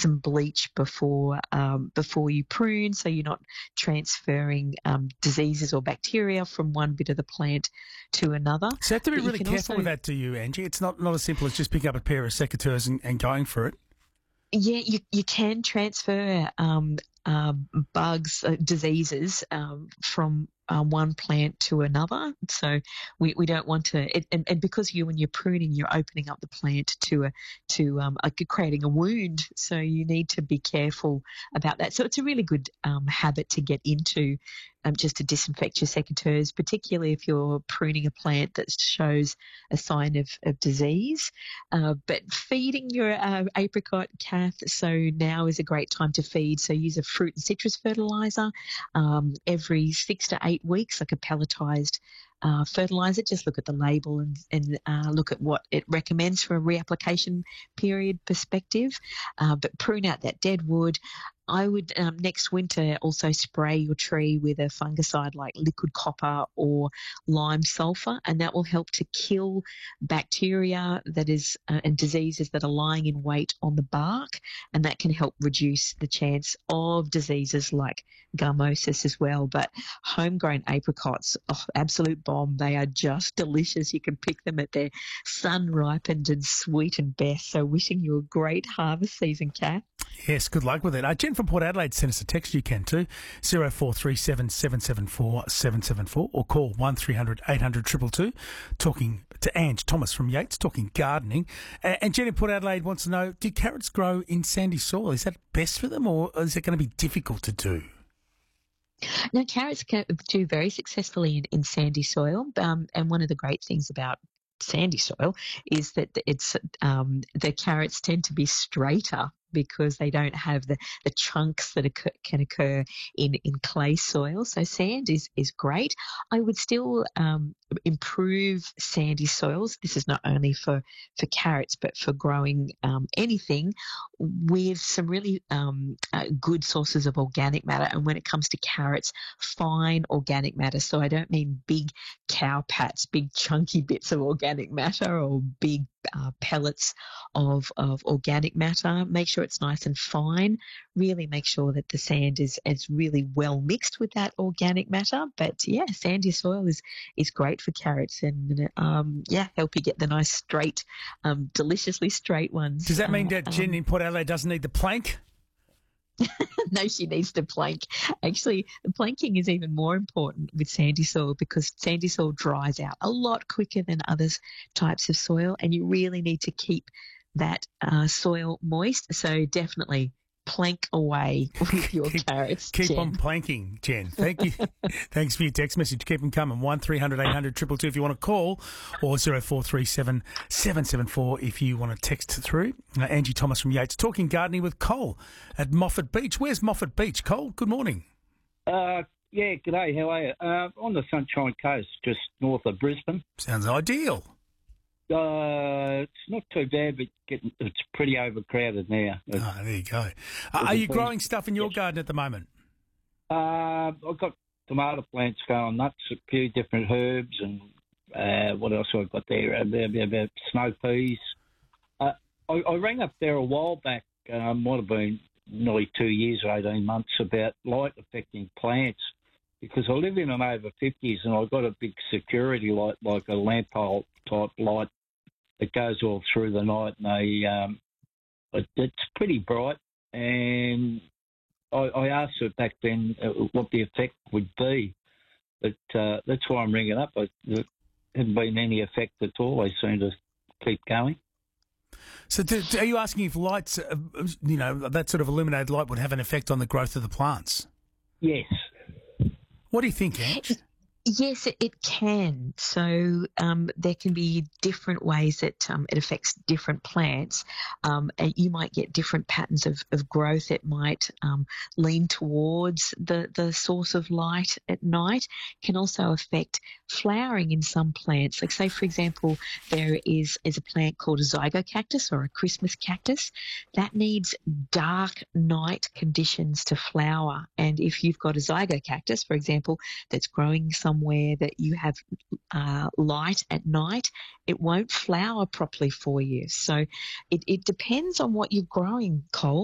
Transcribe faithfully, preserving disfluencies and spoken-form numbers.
some bleach before um, before you prune, so you're not transferring um, diseases or bacteria from one bit of the plant to another. So you have to be But you really can careful also- with that, do you, Angie? It's not, not as simple as just picking up a pair of secateurs and, and going for it. Yeah, you, you can transfer um, uh, bugs, uh, diseases um, from uh, one plant to another. So we, we don't want to, it, and, and because you, when you're pruning, you're opening up the plant to a to um, like creating a wound. So you need to be careful about that. So it's a really good um, habit to get into, um, just to disinfect your secateurs, particularly if you're pruning a plant that shows a sign of, of disease. Uh, but feeding your uh, apricot, Kath, so now is a great time to feed. So use a fruit and citrus fertiliser um, every six to eight weeks, like a pelletized uh, fertiliser. Just look at the label and, and uh, look at what it recommends for a reapplication period perspective. Uh, but prune out that dead wood. I would um, next winter also spray your tree with a fungicide like liquid copper or lime sulphur, and that will help to kill bacteria that is uh, and diseases that are lying in wait on the bark, and that can help reduce the chance of diseases like gummosis as well. But homegrown apricots, oh, absolute bomb. They are just delicious. You can pick them at their sun ripened and sweet and best. So wishing you a great harvest season, Kath. Yes, good luck with it. Uh, Jen from Port Adelaide sent us a text. You can too, zero four three seven seven seven four seven seven four, or call one three hundred eight hundred two two two. Talking to Ange Thomas from Yates, talking gardening. Uh, and Jen in Port Adelaide wants to know, do carrots grow in sandy soil? Is that best for them, or is it going to be difficult to do? Now, carrots can do very successfully in, in sandy soil, um, and one of the great things about sandy soil is that it's um, the carrots tend to be straighter because they don't have the, the chunks that occur, can occur in, in clay soil. So sand is, is great. I would still um, improve sandy soils. This is not only for, for carrots, but for growing um, anything with some really um, uh, good sources of organic matter. And when it comes to carrots, fine organic matter. So I don't mean big cow pats, big chunky bits of organic matter or big uh, pellets of, of organic matter. Make sure it's nice and fine. Really make sure that the sand is, is really well mixed with that organic matter. But yeah, sandy soil is, is great for carrots, and um, yeah, help you get the nice straight, um, deliciously straight ones. Does that mean uh, that Jen um, in Port Adelaide doesn't need the plank? No, she needs to plank. Actually, the planking is even more important with sandy soil because sandy soil dries out a lot quicker than other types of soil, and you really need to keep that uh, soil moist. So definitely plank away with your keep, carrots, Keep Jen. on planking, Jen. Thank you. Thanks for your text message. Keep them coming. one three hundred eight hundred two two two if you want to call, or zero four three seven seven seven four if you want to text through. Uh, Angie Thomas from Yates, talking gardening with Cole at Moffat Beach. Where's Moffat Beach, Cole? Good morning. Uh, yeah, g'day, how are you? Uh, on the Sunshine Coast, just north of Brisbane. Sounds ideal. Uh, it's not too bad, but getting, it's pretty overcrowded now. It's, Ah, there you go. Uh, are you growing stuff in your Yes. garden at the moment? uh, I've got tomato plants going nuts, a few different herbs, and uh, what else have I got there? About, about snow peas. Uh, I, I rang up there a while back, uh, might have been nearly two years or eighteen months, about light affecting plants, because I live in an over fifties and I've got a big security light, like a lamp pole type light that goes all through the night, and they, um, it, it's pretty bright. And I, I asked her back then uh, what the effect would be, but uh, that's why I'm ringing up. I, there hasn't been any effect at all. They seem to keep going. So do, do- are you asking if lights, uh, you know, that sort of illuminated light would have an effect on the growth of the plants? Yes. What do you think, Ange? Yes, it, it can. So um, there can be different ways that um, it affects different plants. Um, and you might get different patterns of, of growth. It might um, lean towards the, the source of light at night. Can also affect flowering in some plants. Like say, for example, there is, is a plant called a zygocactus or a Christmas cactus that needs dark night conditions to flower. And if you've got a zygocactus, for example, that's growing somewhere that you have uh, light at night, it won't flower properly for you. So it, it depends on what you're growing, Cole.